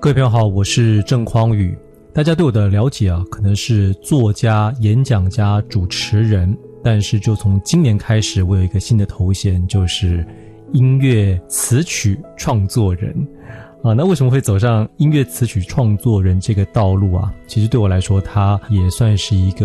各位朋友好，我是郑匡宇。大家对我的了解可能是作家、演讲家、主持人，但是就从今年开始，我有一个新的头衔，就是音乐词曲创作人。那为什么会走上音乐词曲创作人这个道路啊？其实对我来说，它也算是一个